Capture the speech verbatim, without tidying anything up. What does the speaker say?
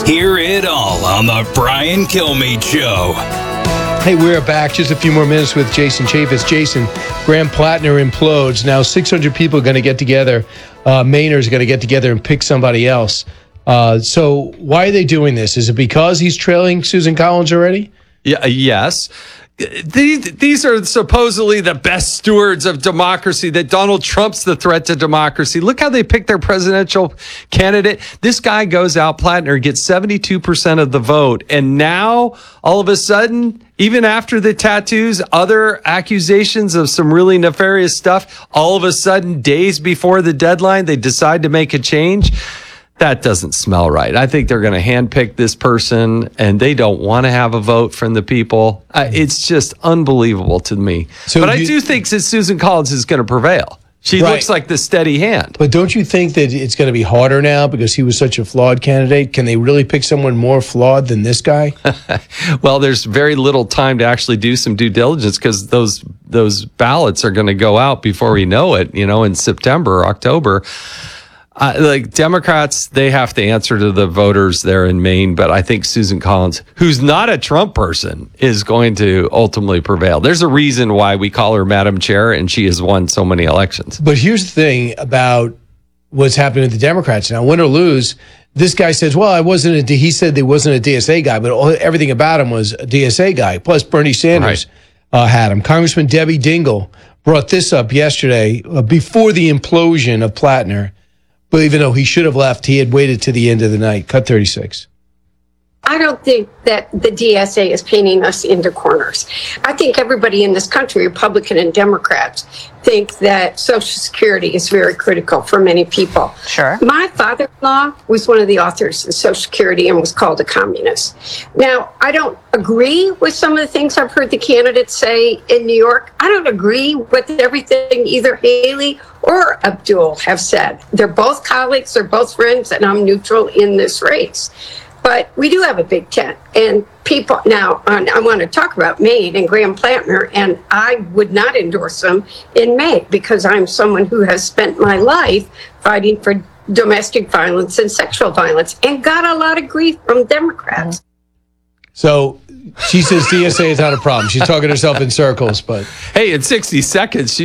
Hear it all on the Brian Kilmeade Show. Hey, we're back. Just a few more minutes with Jason Chaffetz. Jason, Graham Plattner implodes. Now six hundred people are going to get together. Uh, Mainers are going to get together and pick somebody else. Uh, so why are they doing this? Is it because he's trailing Susan Collins already? Yeah. Yes. These, these are supposedly the best stewards of democracy, that Donald Trump's the threat to democracy. Look how they picked their presidential candidate. This guy goes out, Plattner, gets seventy-two percent of the vote. And now, all of a sudden, even after the tattoos, other accusations of some really nefarious stuff, all of a sudden, days before the deadline, they decide to make a change. That doesn't smell right. I think they're going to handpick this person, and they don't want to have a vote from the people. Uh, it's just unbelievable to me. So but you, I do think that Susan Collins is going to prevail. She right. looks like the steady hand. But don't you think that it's going to be harder now because he was such a flawed candidate? Can they really pick someone more flawed than this guy? Well, there's very little time to actually do some due diligence because those those ballots are going to go out before we know it, you know, in September or October. Uh, like Democrats, they have to answer to the voters there in Maine. But I think Susan Collins, who's not a Trump person, is going to ultimately prevail. There's a reason why we call her Madam Chair, and she has won so many elections. But here's the thing about what's happening with the Democrats now. Win or lose, this guy says, well, I wasn't a D, he said there wasn't a D S A guy, but all, everything about him was a D S A guy. Plus, Bernie Sanders right. uh, had him. Congressman Debbie Dingell brought this up yesterday uh, before the implosion of Plattner. But even though he should have left, he had waited to the end of the night. Cut thirty-six. I don't think that the D S A is painting us into corners. I think everybody in this country, Republican and Democrats, think that Social Security is very critical for many people. Sure. My father-in-law was one of the authors of Social Security and was called a communist. Now, I don't agree with some of the things I've heard the candidates say in New York. I don't agree with everything either Haley or Abdul have said. They're both colleagues, they're both friends, and I'm neutral in this race. But we do have a big tent, and people now. Uh, I want to talk about Maine and Graham Plattner, and I would not endorse them in Maine because I'm someone who has spent my life fighting for domestic violence and sexual violence, and got a lot of grief from Democrats. So she says D S A is not a problem. She's talking herself in circles, but hey, in sixty seconds, she